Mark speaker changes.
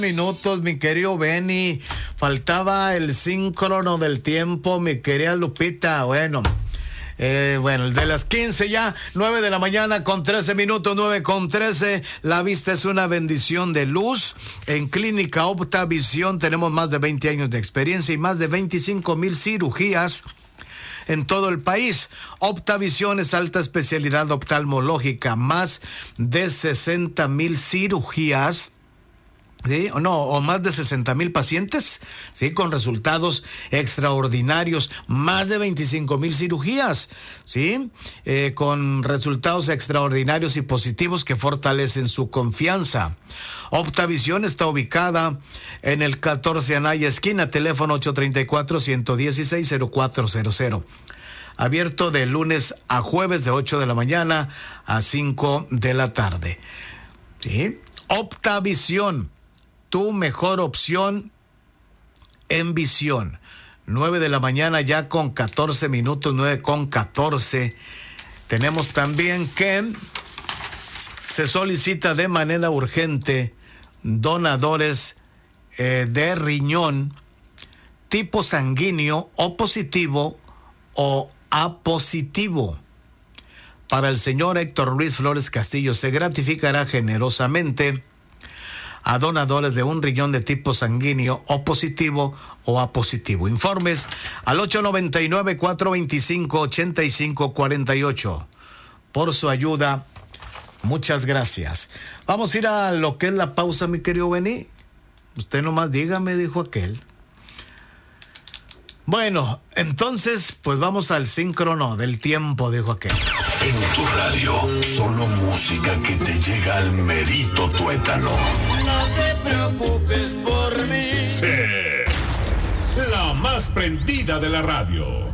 Speaker 1: Minutos, mi querido Benny. Faltaba el síncrono del tiempo, mi querida Lupita. Bueno, el de las 15 ya, 9 de la mañana con 13 minutos, 9:13. La vista es una bendición de luz. En Clínica Optavisión tenemos más de 20 años de experiencia y más de 25,000 cirugías en todo el país. Optavisión es alta especialidad oftalmológica, más de 60,000 cirugías. ¿Sí? O más de 60,000 pacientes, ¿sí? Con resultados extraordinarios, más de 25,000 cirugías, ¿sí? Con resultados extraordinarios y positivos que fortalecen su confianza. Optavisión está ubicada en el 14 Anaya esquina, teléfono 834-116-0400. Abierto de lunes a jueves de 8 de la mañana a 5 de la tarde. ¿Sí? Optavisión, tu mejor opción en visión. 9 de la mañana ya con 14 minutos, 9:14. Tenemos también que se solicita de manera urgente donadores de riñón tipo sanguíneo O positivo o A positivo. Para el señor Héctor Luis Flores Castillo se gratificará generosamente a donadores de un riñón de tipo sanguíneo O positivo o A positivo. Informes al 899-425-8548. Por su ayuda, muchas gracias. Vamos a ir a lo que es la pausa, mi querido Benny. Usted nomás dígame, dijo aquel. Bueno, entonces, pues vamos al síncrono del tiempo, dijo aquel.
Speaker 2: En tu radio, solo música que te llega al merito tuétano.
Speaker 3: No te preocupes por mí.
Speaker 2: Sí, la más prendida de la radio.